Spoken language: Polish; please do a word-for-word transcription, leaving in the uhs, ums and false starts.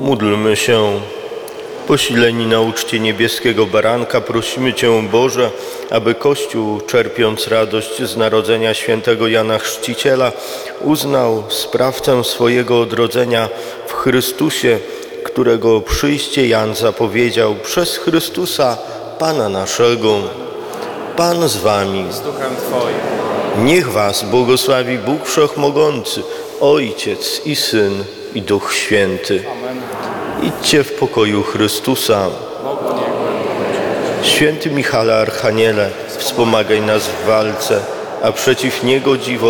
Módlmy się. Posileni na uczcie niebieskiego baranka, prosimy Cię, Boże, aby Kościół, czerpiąc radość z narodzenia świętego Jana Chrzciciela, uznał sprawcę swojego odrodzenia w Chrystusie, którego przyjście Jan zapowiedział przez Chrystusa, Pana naszego. Pan z Wami. Z duchem Twoim. Niech Was błogosławi Bóg Wszechmogący, Ojciec i Syn i Duch Święty. Amen. Idźcie w pokoju Chrystusa. Bogu niech będzie. Święty Michale Archaniele, wspomagaj nas w walce, a przeciw Niego dziwo